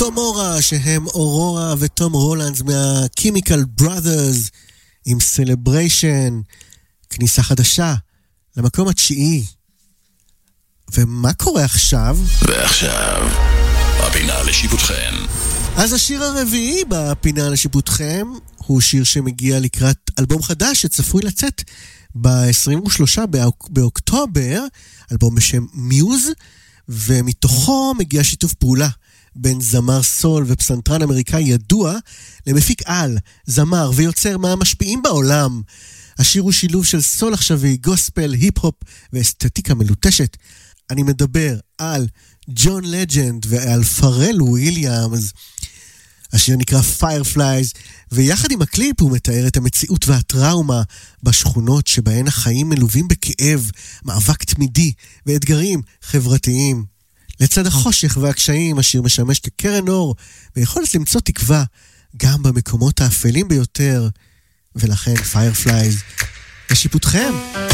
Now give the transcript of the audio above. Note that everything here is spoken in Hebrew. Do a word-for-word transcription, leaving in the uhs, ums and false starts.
תום אורה, שהם אורורה ותום רולנדס מהקימיקל בראדרס עם סלבריישן, כניסה חדשה למקום התשיעי. ומה קורה עכשיו? ועכשיו, הפינה לשיפוטכם. אז השיר הרביעי בפינה לשיפוטכם הוא שיר שמגיע לקראת אלבום חדש שצפוי לצאת ב-עשרים ושלושה באוקטובר, אלבום בשם מיוז, ומתוכו מגיע שיתוף פעולה בין זמר סול ופסנתרן אמריקאי ידוע למפיק על, זמר ויוצר מהמשפיעים בעולם. השיר הוא שילוב של סול עכשווי, גוספל, היפ-הופ ואסתטיקה מלוטשת. אני מדבר על ג'ון לג'נד ועל פרל וויליאמס. השיר נקרא Fireflies, ויחד עם הקליפ הוא מתאר את המציאות והטראומה בשכונות שבהן החיים מלווים בכאב, מאבק תמידי ואתגרים חברתיים. לצד החושך והקשיים, השיר משמש כקרן אור ויכולת למצוא תקווה גם במקומות האפלים ביותר, ולכן Fireflies לשיפוטכם.